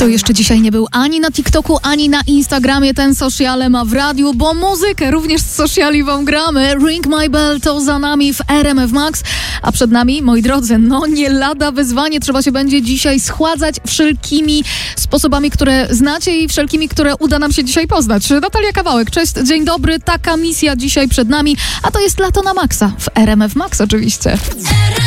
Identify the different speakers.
Speaker 1: Kto jeszcze dzisiaj nie był ani na TikToku, ani na Instagramie, ten sociale ma w radiu, bo muzykę również z sociali wam gramy. Ring My Bell to za nami w RMF Max, a przed nami, moi drodzy, nie lada wyzwanie. Trzeba się będzie dzisiaj schładzać wszelkimi sposobami, które znacie i wszelkimi, które uda nam się dzisiaj poznać. Natalia Kawałek, cześć, dzień dobry, taka misja dzisiaj przed nami, a to jest Lato na Maxa w RMF Max oczywiście.